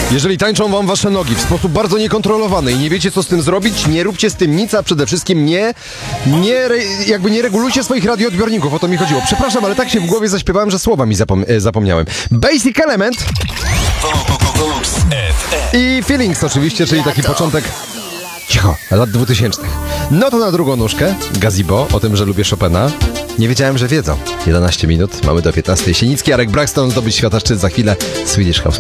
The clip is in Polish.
Jeżeli tańczą wam wasze nogi w sposób bardzo niekontrolowany i nie wiecie, co z tym zrobić, nie róbcie z tym nic, a przede wszystkim nie regulujcie swoich radioodbiorników. O to mi chodziło. Przepraszam, ale tak się w głowie zaśpiewałem, że słowa mi zapomniałem. Basic Element i Feelings oczywiście, czyli taki początek lat 2000. No to na drugą nóżkę Gazebo, o tym, że lubię Chopina. Nie wiedziałem, że wiedzą. 11 minut, mamy do 15. Sienicki, Jarek Braxton, zdobyć świata szczyt za chwilę. Swedish House.